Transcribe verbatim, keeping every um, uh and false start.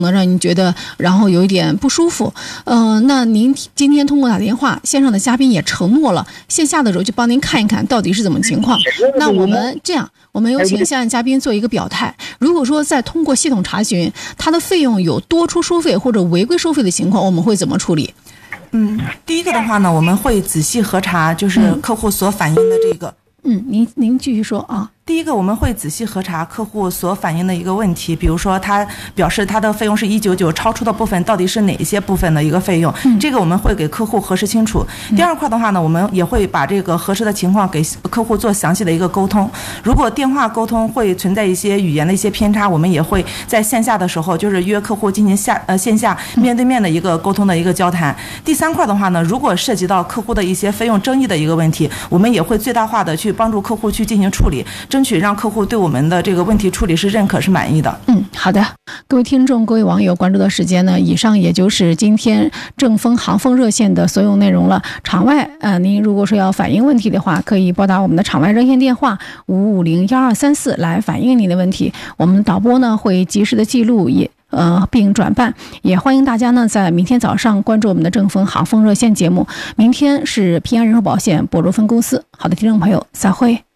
能让您觉得然后有一点不舒服。呃，那您今天通过打电话，线上的嘉宾也承诺了，线下的时候就帮您看一看到底是怎么情况。那我们这样，我们有请线上嘉宾做一个表态。如果说在通过系统查询，它的费用有多出收费或者违规收费的情况，我们会怎么处理？ 嗯，第一个的话呢，我们会仔细核查，就是客户所反映的这个。 嗯，您您继续说啊。 第一个，我们会仔细核查客户所反映的一个问题，比如说他表示他的费用是一九九，超出的部分到底是哪一些部分的一个费用，嗯、这个我们会给客户核实清楚。嗯、第二块的话呢，我们也会把这个核实的情况给客户做详细的一个沟通。如果电话沟通会存在一些语言的一些偏差，我们也会在线下的时候就是约客户进行下呃线下面对面的一个沟通的一个交谈。第三块的话呢，如果涉及到客户的一些费用争议的一个问题，我们也会最大化的去帮助客户去进行处理，争取让客户对我们的这个问题处理是认可是满意的。 嗯，好的，各位听众各位网友关注的时间呢，以上也就是今天正风航风热线的所有内容了。场外呃，您如果说要反映问题的话，可以拨打我们的场外热线电话五五零幺二三四来反映您的问题，我们导播呢会及时的记录也呃，并转办。也欢迎大家呢在明天早上关注我们的正风航风热线节目。明天是平安人寿保险博州分公司。好的，听众朋友，散会。